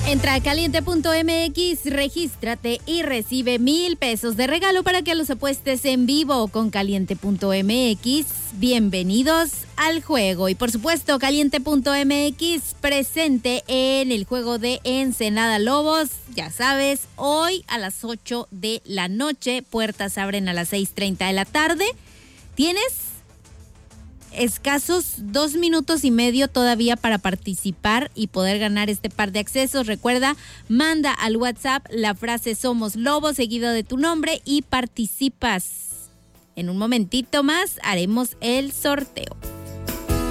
Entra a caliente.mx, regístrate y recibe 1,000 pesos de regalo para que los apuestes en vivo con caliente.mx. Bienvenidos al juego. Y por supuesto, caliente.mx presente en el juego de Ensenada Lobos. Ya sabes, hoy a las 8 de la noche, puertas abren a las 6:30 de la tarde. Tienes escasos 2 minutos y medio todavía para participar y poder ganar este par de accesos. Recuerda, manda al WhatsApp la frase Somos Lobos seguido de tu nombre y participas. En un momentito más haremos el sorteo.